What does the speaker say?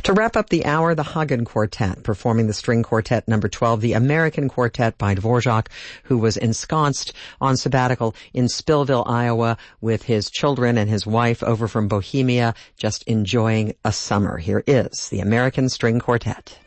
To wrap up the hour, the Hagen Quartet, performing the string quartet number 12, the American Quartet by Dvorak, who was ensconced on sabbatical in Spillville, Iowa, with his children and his wife over from Bohemia, just enjoying a summer. Here is the American String Quartet.